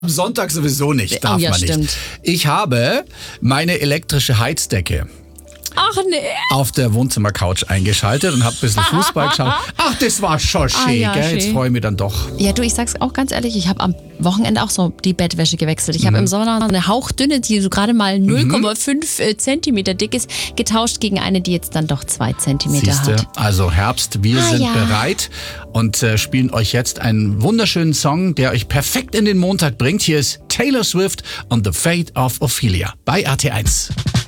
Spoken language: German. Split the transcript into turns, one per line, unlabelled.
Am Sonntag sowieso nicht, darf
ja,
man nicht.
stimmt.
Ich habe meine elektrische Heizdecke
Ach nee.
auf der Wohnzimmercouch eingeschaltet und habe ein bisschen Fußball geschaut. Ach, das war schon schön,
ja,
gell? Jetzt
schön.
freue ich mich dann doch.
Ja, du, ich sag's auch ganz ehrlich, ich habe am Wochenende auch so die Bettwäsche gewechselt. Ich habe im Sommer eine hauchdünne, die so gerade mal 0,5 Zentimeter dick ist, getauscht gegen eine, die jetzt dann doch 2 Zentimeter
Siehste,
hat.
also Herbst, wir sind
ja.
bereit und spielen euch jetzt einen wunderschönen Song, der euch perfekt in den Montag bringt. Hier ist Taylor Swift und The Fate of Ophelia bei RT1.